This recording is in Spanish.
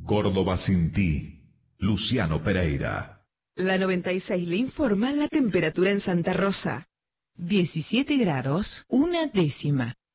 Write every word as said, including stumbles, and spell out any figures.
Córdoba sin ti. Luciano Pereira. La noventa y seis le informa la temperatura en Santa Rosa. diecisiete grados, una décima.